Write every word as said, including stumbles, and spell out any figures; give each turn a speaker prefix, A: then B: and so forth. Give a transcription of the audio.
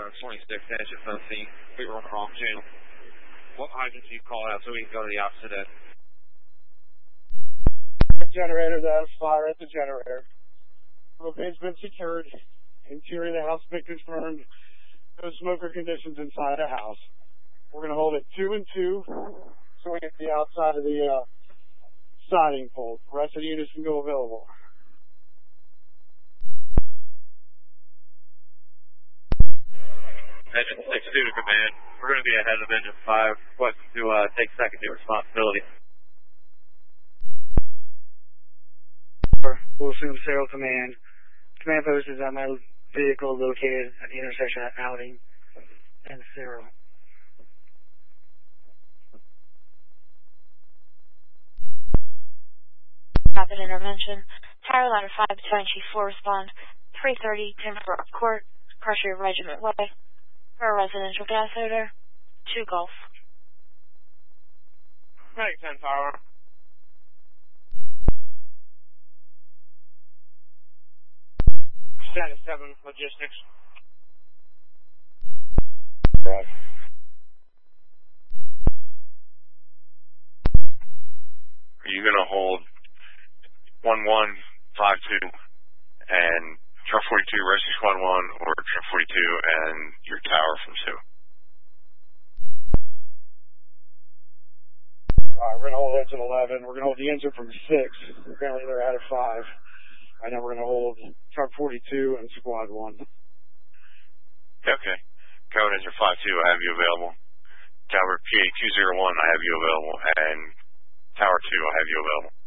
A: Tower twenty-six, engine seventeen, we were on the wrong channel. What hydrant do you call out so we can go to the opposite end?
B: Generator, that's fire at the generator. Propane's been secured. Interior of the house has been confirmed. No smoker conditions inside the house. We're going to hold it two and two so we get the outside of the uh, siding pole. The rest of the units can go available.
A: Engine six two to command. We're going to be ahead of engine five. Requesting to uh, take secondary responsibility.
B: We'll assume serial command. Command post is at my vehicle located at the intersection at Outing and Cyril.
C: Rapid intervention. Tower ladder five twenty-four respond. three thirty Timbrook Court, Prussia Regiment Way. For a residential gas odor. two Gulf.
A: Right, ten Tower. Status seven, logistics.
B: Right.
D: Are you going to hold one one five two and Truck forty-two Rescue Squad one or Truck forty-two and your tower from two?
B: Alright, we're going to hold engine eleven. We're going to hold the engine from six. Apparently they're out of five. And then we're going to hold Truck forty-two and Squad one.
D: Okay. Code engine five two, I have you available. Tower P A two zero one, I have you available. And Tower two, I have you available.